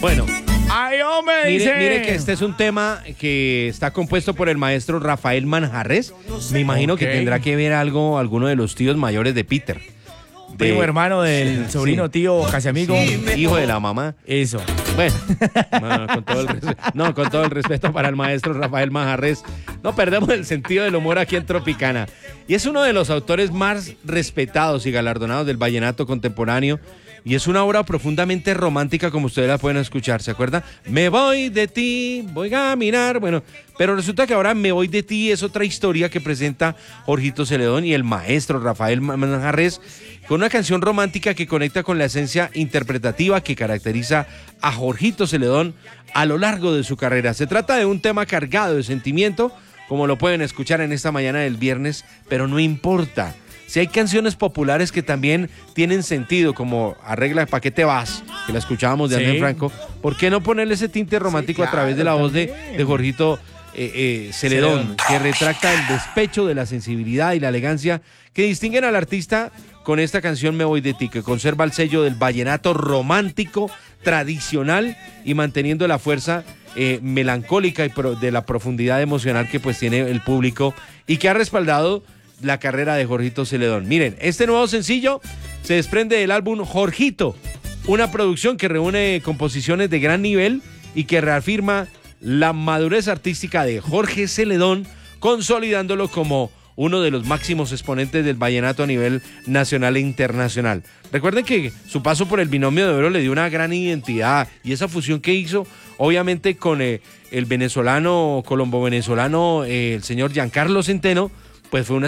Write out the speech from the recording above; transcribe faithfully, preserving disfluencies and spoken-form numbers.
Bueno. ¡Ay, hombre! Mire, dice. mire que este es un tema que está compuesto por el maestro Rafael Manjarres. Me imagino Okay. que tendrá que ver algo, alguno de los tíos mayores de Peter. De, Primo hermano del sí, sobrino, sí. tío, casi amigo. Hijo de la mamá. Eso. Bueno, no, con todo el res- no, con todo el respeto para el maestro Rafael Manjarres, no perdemos el sentido del humor aquí en Tropicana. Y es uno de los autores más respetados y galardonados del vallenato contemporáneo. Y es una obra profundamente romántica, como ustedes la pueden escuchar, ¿se acuerda? Me voy de ti, voy a caminar. Bueno, pero resulta que ahora Me voy de ti es otra historia que presenta Jorgito Celedón y el maestro Rafael Manjarres, con una canción romántica que conecta con la esencia interpretativa que caracteriza a Jorgito Celedón a lo largo de su carrera. Se trata de un tema cargado de sentimiento, como lo pueden escuchar en esta mañana del viernes, pero no importa. Si hay canciones populares que también tienen sentido, como Arregla ¿pa' qué te vas?, que la escuchábamos de Sí. Andrés Franco, ¿por qué no ponerle ese tinte romántico Sí, a través de la claro, voz de, también. de Jorgito eh, eh, Celedón, Celedón. que retracta el despecho de la sensibilidad y la elegancia que distinguen al artista con esta canción Me voy de ti, que conserva el sello del vallenato romántico, tradicional y manteniendo la fuerza eh, melancólica y pro, de la profundidad emocional que pues tiene el público y que ha respaldado la carrera de Jorgito Celedón. Miren, este nuevo sencillo se desprende del álbum Jorgito, una producción que reúne composiciones de gran nivel y que reafirma la madurez artística de Jorge Celedón, consolidándolo como uno de los máximos exponentes del vallenato a nivel nacional e internacional. Recuerden que su paso por el Binomio de Oro le dio una gran identidad y esa fusión que hizo, obviamente, con eh, el venezolano, colombo-venezolano, eh, el señor Giancarlo Centeno, pues fue una